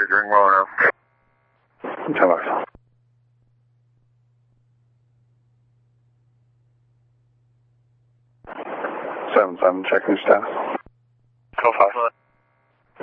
to drink well enough. 10-5. 7-7, checking status. Go 5.